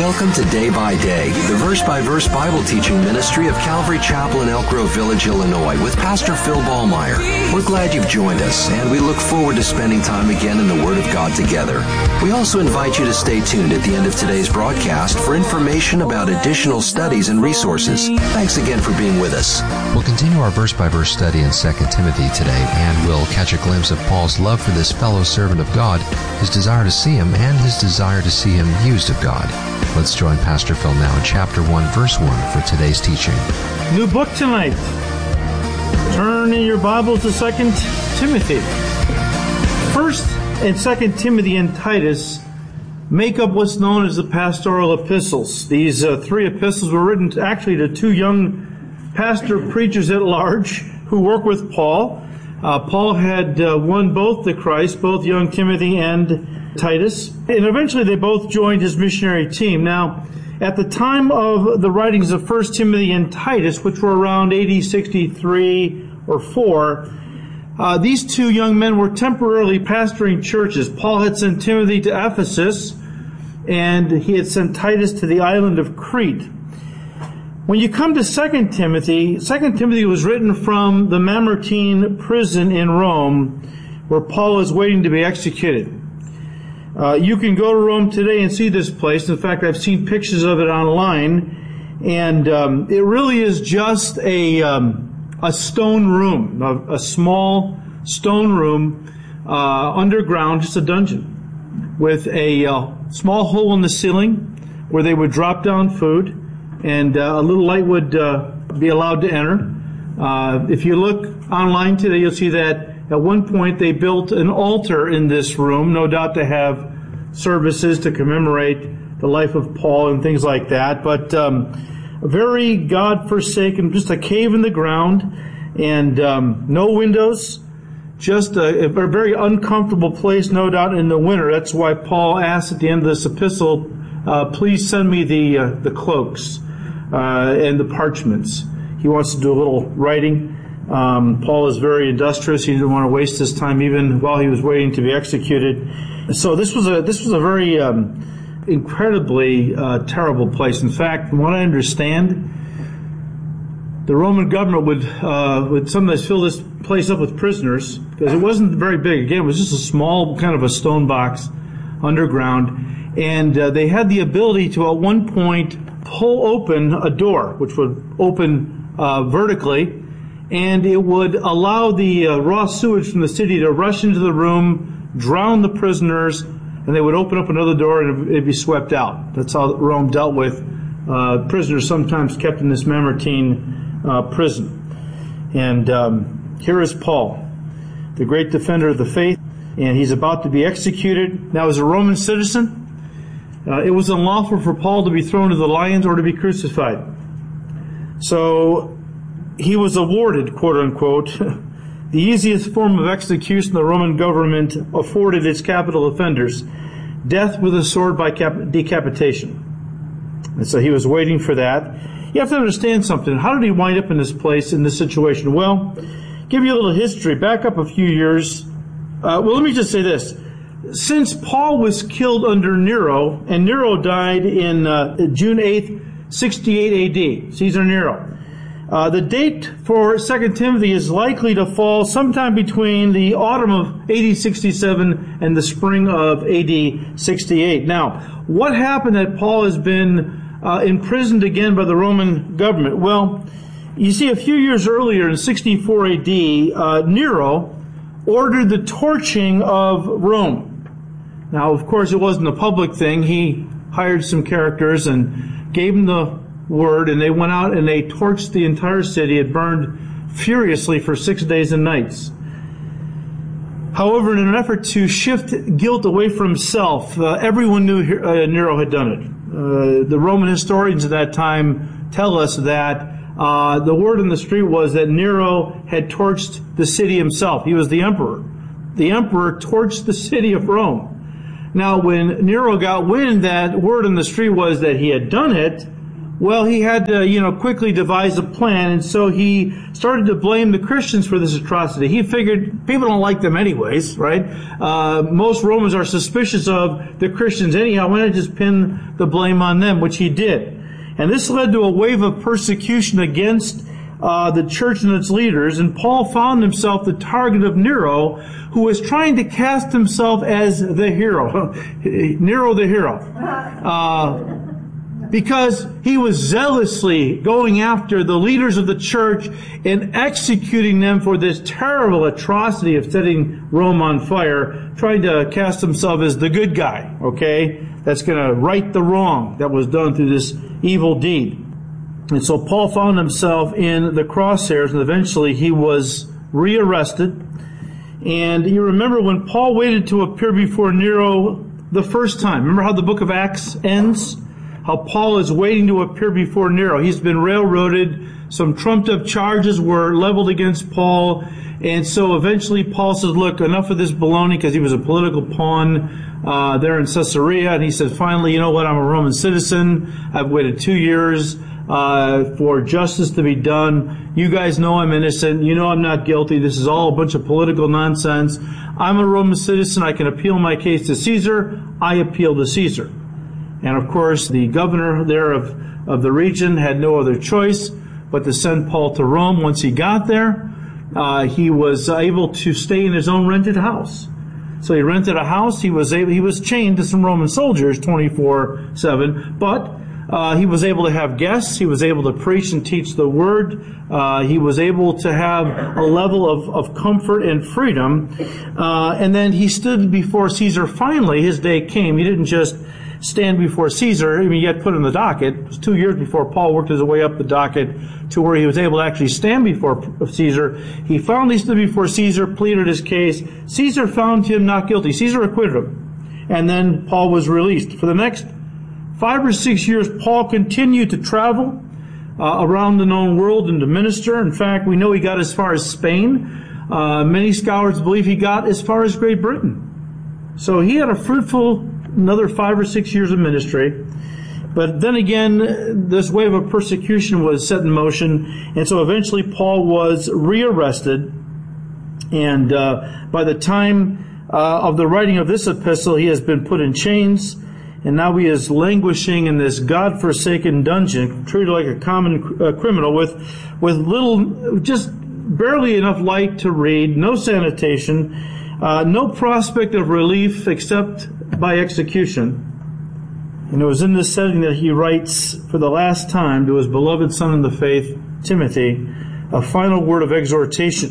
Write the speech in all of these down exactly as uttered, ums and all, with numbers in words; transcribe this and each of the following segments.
Welcome to Day by Day, the verse-by-verse Bible teaching ministry of Calvary Chapel in Elk Grove Village, Illinois, with Pastor Phil Ballmeyer. We're glad you've joined us, and we look forward to spending time again in the Word of God together. We also invite you to stay tuned at the end of today's broadcast for information about additional studies and resources. Thanks again for being with us. We'll continue our verse-by-verse study in Second Timothy today, and we'll catch a glimpse of Paul's love for this fellow servant of God, his desire to see him, and his desire to see him used of God. Let's join Pastor Phil now in chapter one, verse one for today's teaching. New book tonight. Turn in your Bibles to Second Timothy. First and Second Timothy and Titus make up what's known as the pastoral epistles. These uh, three epistles were written to, actually to two young pastor preachers at large who work with Paul. Uh, Paul had uh, won both the Christ, both young Timothy and Titus, and eventually they both joined his missionary team. Now, at the time of the writings of First Timothy and Titus, which were around A D sixty-three or four, uh, these two young men were temporarily pastoring churches. Paul had sent Timothy to Ephesus, and he had sent Titus to the island of Crete. When you come to Second Timothy, Second Timothy was written from the Mamertine prison in Rome, where Paul is waiting to be executed. Uh, you can go to Rome today and see this place. In fact, I've seen pictures of it online, and um, it really is just a um, a stone room, a, a small stone room uh, underground, just a dungeon, with a uh, small hole in the ceiling where they would drop down food, and uh, a little light would uh, be allowed to enter. Uh, if you look online today, you'll see that at one point they built an altar in this room, no doubt to have services to commemorate the life of Paul and things like that. But um, a very God-forsaken, just a cave in the ground, and um, no windows, just a, a very uncomfortable place, no doubt, in the winter. That's why Paul asks at the end of this epistle, uh, please send me the uh, the cloaks uh, and the parchments. He wants to do a little writing. Um, Paul is very industrious. He didn't want to waste his time even while he was waiting to be executed. So this was a this was a very um, incredibly uh, terrible place. In fact, from what I understand, the Roman government would uh, would sometimes fill this place up with prisoners because it wasn't very big. Again, it was just a small kind of a stone box underground, and uh, they had the ability to at one point pull open a door, which would open uh, vertically. And it would allow the uh, raw sewage from the city to rush into the room, drown the prisoners, and they would open up another door and it'd be swept out. That's how Rome dealt with uh, prisoners sometimes kept in this Mamertine uh, prison. And um, here is Paul, the great defender of the faith, and he's about to be executed. Now, as a Roman citizen, uh, it was unlawful for Paul to be thrown to the lions or to be crucified. So he was awarded, quote unquote, the easiest form of execution the Roman government afforded its capital offenders, death with a sword by cap- decapitation. And so he was waiting for that. You have to understand something. How did he wind up in this place, in this situation? Well, give you a little history. Back up a few years. Uh, well, let me just say this. Since Paul was killed under Nero, and Nero died in uh, June eighth, sixty-eight A D, Caesar Nero. Uh, the date for Second Timothy is likely to fall sometime between the autumn of A D sixty-seven and the spring of A D sixty-eight. Now, what happened that Paul has been uh, imprisoned again by the Roman government? Well, you see, a few years earlier in sixty-four A D, uh, Nero ordered the torching of Rome. Now, of course, it wasn't a public thing. He hired some characters and gave them the word, and they went out and they torched the entire city. It burned furiously for six days and nights. However, in an effort to shift guilt away from himself, uh, everyone knew uh, Nero had done it. Uh, the Roman historians at that time tell us that uh, the word in the street was that Nero had torched the city himself. He was the emperor. The emperor torched the city of Rome. Now, when Nero got wind that word in the street was that he had done it, well, he had to, you know, quickly devise a plan, and so he started to blame the Christians for this atrocity. He figured people don't like them anyways, right? Uh, most Romans are suspicious of the Christians anyhow. Why not just pin the blame on them, which he did. And this led to a wave of persecution against uh, the church and its leaders, and Paul found himself the target of Nero, who was trying to cast himself as the hero. Nero the hero. Uh, because he was zealously going after the leaders of the church and executing them for this terrible atrocity of setting Rome on fire, trying to cast himself as the good guy, okay? That's going to right the wrong that was done through this evil deed. And so Paul found himself in the crosshairs, and eventually he was rearrested. And you remember when Paul waited to appear before Nero the first time. Remember how the book of Acts ends? How Paul is waiting to appear before Nero. He's been railroaded. Some trumped-up charges were leveled against Paul. And so eventually Paul says, look, enough of this baloney, because he was a political pawn uh, there in Caesarea. And he said, finally, you know what? I'm a Roman citizen. I've waited two years uh, for justice to be done. You guys know I'm innocent. You know I'm not guilty. This is all a bunch of political nonsense. I'm a Roman citizen. I can appeal my case to Caesar. I appeal to Caesar. And of course, the governor there of, of the region had no other choice but to send Paul to Rome. Once he got there, uh, he was able to stay in his own rented house. So he rented a house. He was able, he was chained to some Roman soldiers twenty-four seven, but uh, he was able to have guests. He was able to preach and teach the word. Uh, he was able to have a level of, of comfort and freedom. Uh, and then he stood before Caesar. Finally, his day came. He didn't just stand before Caesar. I mean, he got put in the docket. It was two years before Paul worked his way up the docket to where he was able to actually stand before Caesar. He finally stood before Caesar, pleaded his case. Caesar found him not guilty. Caesar acquitted him. And then Paul was released. For the next five or six years, Paul continued to travel uh, around the known world and to minister. In fact, we know he got as far as Spain. Uh, many scholars believe he got as far as Great Britain. So he had a fruitful another five or six years of ministry. But then again, this wave of persecution was set in motion, and so eventually Paul was rearrested. And uh, by the time uh, of the writing of this epistle, he has been put in chains, and now he is languishing in this God-forsaken dungeon, treated like a common uh, criminal with, with little, just barely enough light to read, no sanitation, uh, no prospect of relief except by execution. And it was in this setting that he writes for the last time to his beloved son in the faith, Timothy, a final word of exhortation.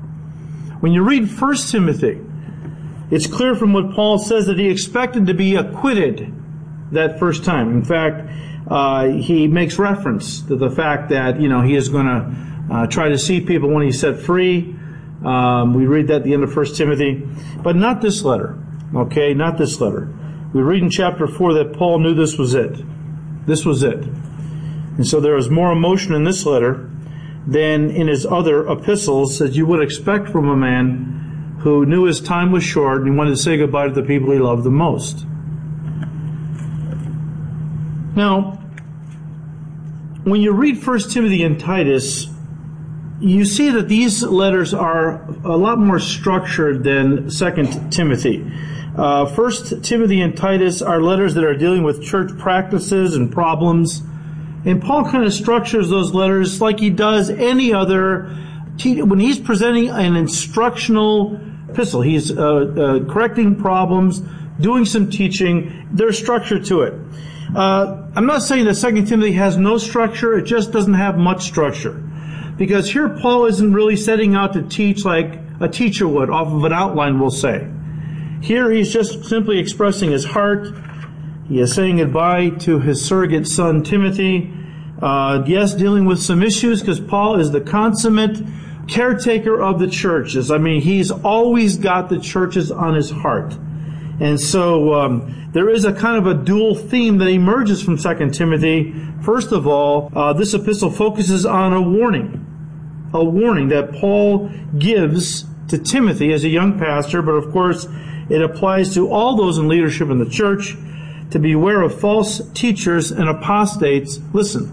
When you read First Timothy, it's clear from what Paul says that he expected to be acquitted that first time. In fact, uh, he makes reference to the fact that, you know, he is going to uh, try to see people when he's set free. Um, we read that at the end of First Timothy. But not this letter. Okay, not this letter. We read in chapter four that Paul knew this was it. This was it. And so there is more emotion in this letter than in his other epistles, as you would expect from a man who knew his time was short and he wanted to say goodbye to the people he loved the most. Now, when you read First Timothy and Titus, you see that these letters are a lot more structured than Second Timothy. Uh, First Timothy and Titus are letters that are dealing with church practices and problems. And Paul kind of structures those letters like he does any other. When he's presenting an instructional epistle, he's uh, uh, correcting problems, doing some teaching. There's structure to it. Uh, I'm not saying that Second Timothy has no structure. It just doesn't have much structure. Because here Paul isn't really setting out to teach like a teacher would off of an outline, we'll say. Here he's just simply expressing his heart. He is saying goodbye to his surrogate son Timothy. Uh, yes, dealing with some issues because Paul is the consummate caretaker of the churches. I mean, he's always got the churches on his heart. And so um, there is a kind of a dual theme that emerges from Second Timothy. First of all, uh, this epistle focuses on a warning. A warning that Paul gives to Timothy as a young pastor, but of course it applies to all those in leadership in the church to beware of false teachers and apostates. Listen,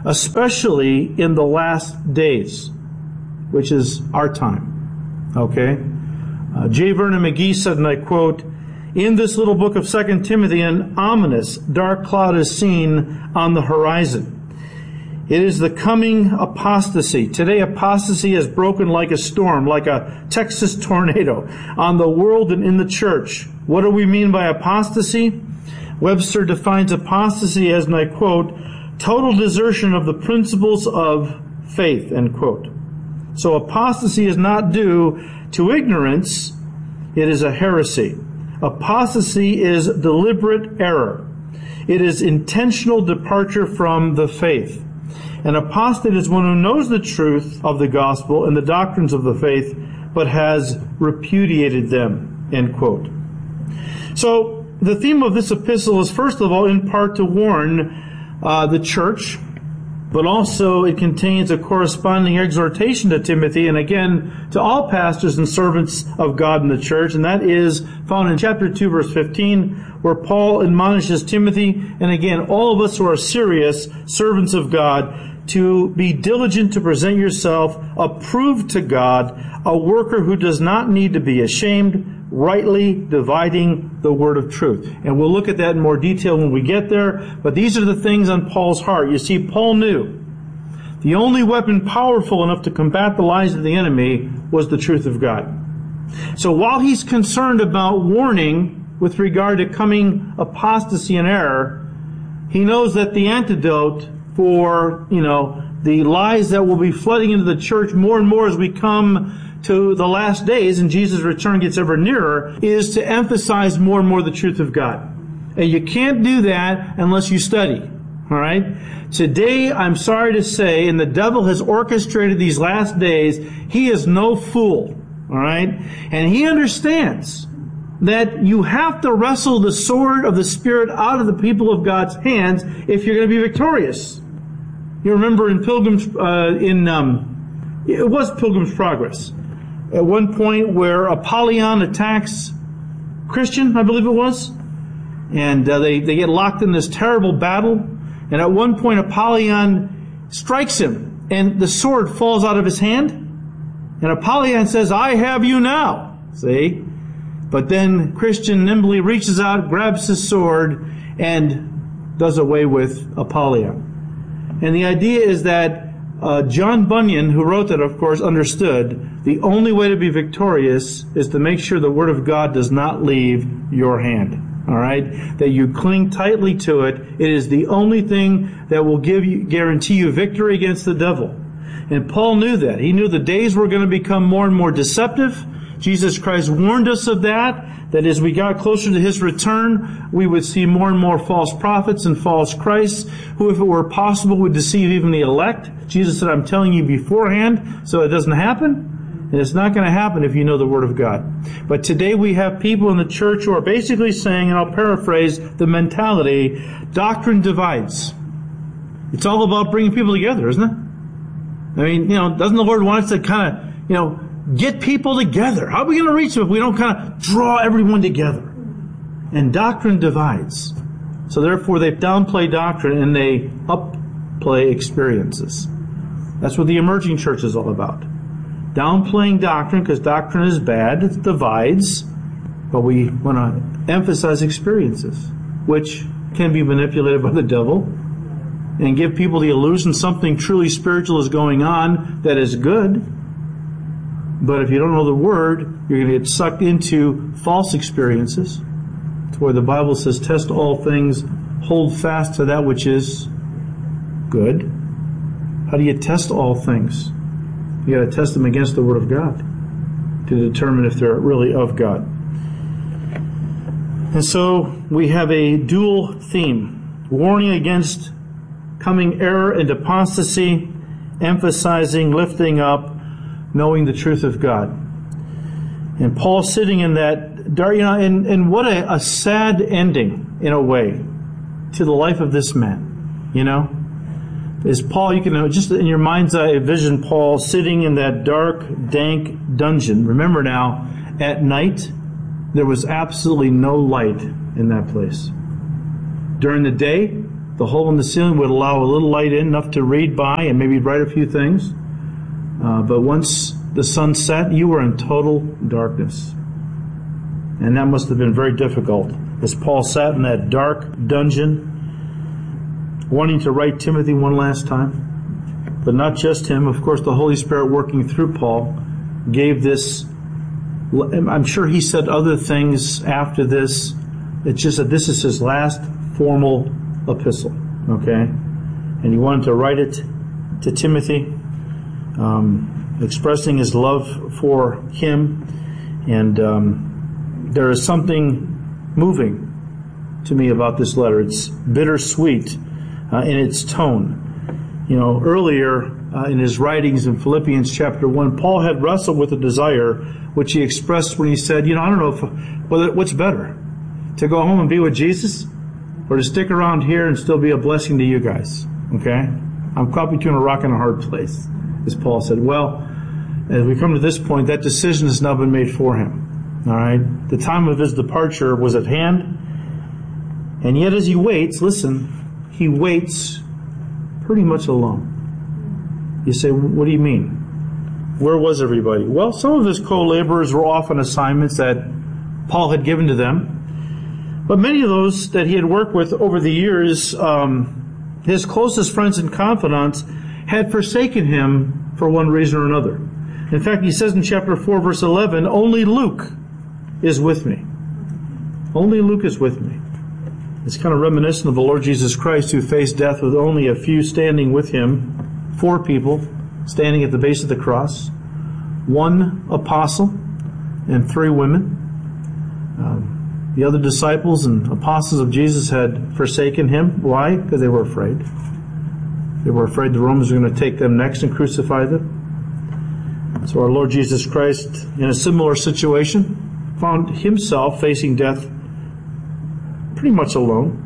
especially in the last days, which is our time. Okay? Uh, J. Vernon McGee said, and I quote, "In this little book of Second Timothy, an ominous dark cloud is seen on the horizon. It is the coming apostasy. Today, apostasy has broken like a storm, like a Texas tornado, on the world and in the church. What do we mean by apostasy? Webster defines apostasy as, and I quote, total desertion of the principles of faith, end quote. So apostasy is not due to ignorance. It is a heresy. Apostasy is deliberate error. It is intentional departure from the faith. An apostate is one who knows the truth of the gospel and the doctrines of the faith, but has repudiated them, end quote. So, the theme of this epistle is, first of all, in part to warn uh, the church, but also it contains a corresponding exhortation to Timothy, and again, to all pastors and servants of God in the church, and that is found in chapter two, verse fifteen, where Paul admonishes Timothy, and again, all of us who are serious servants of God, to be diligent to present yourself approved to God, a worker who does not need to be ashamed, rightly dividing the word of truth. And we'll look at that in more detail when we get there, but these are the things on Paul's heart. You see, Paul knew the only weapon powerful enough to combat the lies of the enemy was the truth of God. So while he's concerned about warning with regard to coming apostasy and error, he knows that the antidote for, you know, the lies that will be flooding into the church more and more as we come to the last days and Jesus' return gets ever nearer, is to emphasize more and more the truth of God. And you can't do that unless you study. All right? Today, I'm sorry to say, and the devil has orchestrated these last days, he is no fool. All right? And he understands that you have to wrestle the sword of the Spirit out of the people of God's hands if you're going to be victorious. You remember in Pilgrim's, uh, in, um, it was Pilgrim's Progress, at one point where Apollyon attacks Christian, I believe it was, and uh, they, they get locked in this terrible battle, and at one point Apollyon strikes him, and the sword falls out of his hand, and Apollyon says, "I have you now," see? But then Christian nimbly reaches out, grabs his sword, and does away with Apollyon. And the idea is that uh, John Bunyan, who wrote that, of course, understood the only way to be victorious is to make sure the Word of God does not leave your hand. All right? That you cling tightly to it. It is the only thing that will give you, guarantee you victory against the devil. And Paul knew that. He knew the days were going to become more and more deceptive. Jesus Christ warned us of that, that as we got closer to His return, we would see more and more false prophets and false Christs, who, if it were possible, would deceive even the elect. Jesus said, "I'm telling you beforehand, so it doesn't happen." And it's not going to happen if you know the Word of God. But today we have people in the church who are basically saying, and I'll paraphrase the mentality, doctrine divides. It's all about bringing people together, isn't it? I mean, you know, doesn't the Lord want us to kind of, you know, get people together? How are we going to reach them if we don't kind of draw everyone together? And doctrine divides. So therefore they downplay doctrine and they upplay experiences. That's what the emerging church is all about. Downplaying doctrine, because doctrine is bad, it divides, but we want to emphasize experiences, which can be manipulated by the devil and give people the illusion something truly spiritual is going on that is good. But if you don't know the Word, you're going to get sucked into false experiences. It's where the Bible says, test all things, hold fast to that which is good. How do you test all things? You got to test them against the Word of God to determine if they're really of God. And so we have a dual theme, warning against coming error and apostasy, emphasizing lifting up, knowing the truth of God. And Paul sitting in that dark, you know, and, and what a, a sad ending, in a way, to the life of this man, you know? Is Paul, you can just in your mind's eye envision Paul sitting in that dark, dank dungeon. Remember now, at night, there was absolutely no light in that place. During the day, The hole in the ceiling would allow a little light in, enough to read by and maybe write a few things. Uh, but once the sun set, you were in total darkness. And that must have been very difficult as Paul sat in that dark dungeon, wanting to write Timothy one last time. But not just him. Of course, the Holy Spirit working through Paul gave this. I'm sure he said other things after this. It's just that this is his last formal epistle, okay? And he wanted to write it to Timothy, um, expressing his love for him. And um, there is something moving to me about this letter. It's bittersweet uh, in its tone. You know, earlier uh, in his writings in Philippians chapter one, Paul had wrestled with a desire which he expressed when he said, you know, I don't know if, whether, what's better, to go home and be with Jesus, or to stick around here and still be a blessing to you guys. Okay? I'm caught between a rock and a hard place, as Paul said. Well, as we come to this point, that decision has now been made for him. All right? The time of his departure was at hand. And yet as he waits, listen, he waits pretty much alone. You say, what do you mean? Where was everybody? Well, some of his co-laborers were off on assignments that Paul had given to them. But many of those that he had worked with over the years, um, his closest friends and confidants, had forsaken him for one reason or another. In fact, he says in chapter four, verse eleven, only Luke is with me. Only Luke is with me. It's kind of reminiscent of the Lord Jesus Christ, who faced death with only a few standing with him, four people standing at the base of the cross, one apostle and three women. Um, The other disciples and apostles of Jesus had forsaken him. Why? Because they were afraid. They were afraid the Romans were going to take them next and crucify them. So our Lord Jesus Christ, in a similar situation, found himself facing death pretty much alone.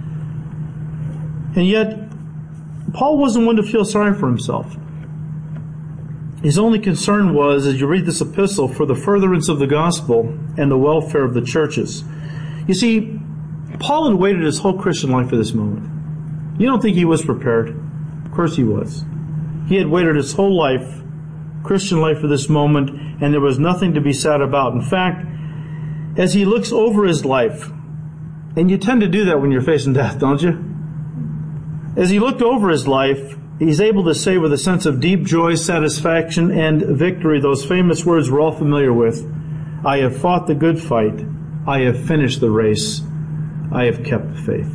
And yet, Paul wasn't one to feel sorry for himself. His only concern was, as you read this epistle, for the furtherance of the gospel and the welfare of the churches. You see, Paul had waited his whole Christian life for this moment. You don't think he was prepared? Of course he was. He had waited his whole life, Christian life, for this moment, and there was nothing to be sad about. In fact, as he looks over his life, and you tend to do that when you're facing death, don't you? As he looked over his life, he's able to say with a sense of deep joy, satisfaction, and victory those famous words we're all familiar with. I have fought the good fight. I have finished the race. I have kept the faith.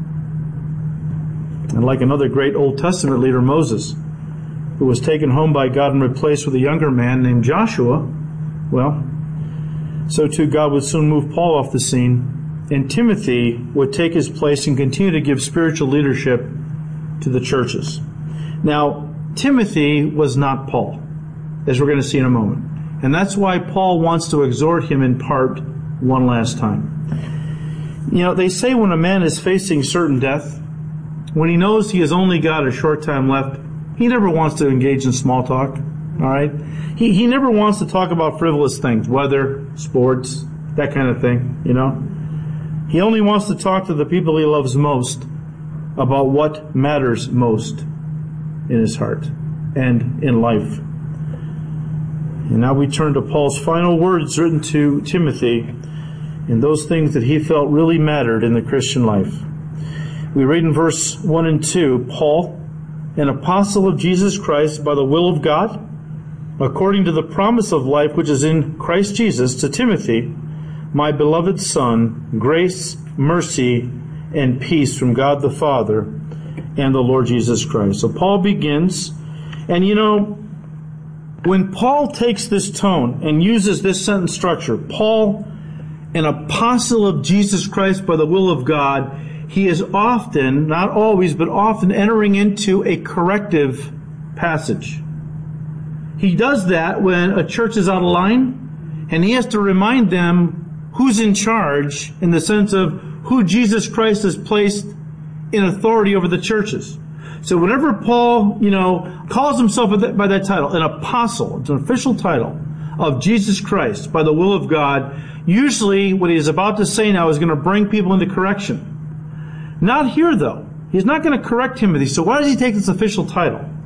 And like another great Old Testament leader, Moses, who was taken home by God and replaced with a younger man named Joshua, well, so too God would soon move Paul off the scene, and Timothy would take his place and continue to give spiritual leadership to the churches. Now, Timothy was not Paul, as we're going to see in a moment. And that's why Paul wants to exhort him in part one last time. You know, they say when a man is facing certain death, when he knows he has only got a short time left, he never wants to engage in small talk. All right? He, he never wants to talk about frivolous things, weather, sports, that kind of thing, you know. He only wants to talk to the people he loves most about what matters most in his heart and in life. And now we turn to Paul's final words written to Timothy and those things that he felt really mattered in the Christian life. We read in verse one and two, Paul, an apostle of Jesus Christ by the will of God, according to the promise of life which is in Christ Jesus, to Timothy, my beloved son, grace, mercy, and peace from God the Father and the Lord Jesus Christ. So Paul begins, and you know, when Paul takes this tone and uses this sentence structure, Paul, an apostle of Jesus Christ by the will of God, he is often, not always, but often entering into a corrective passage. He does that when a church is out of line, and he has to remind them who's in charge in the sense of who Jesus Christ has placed in authority over the churches. So whenever Paul, you know, calls himself by that, by that title, an apostle, it's an official title of Jesus Christ by the will of God, usually what he's about to say now is going to bring people into correction. Not here, though. He's not going to correct Timothy. So why does he take this official title?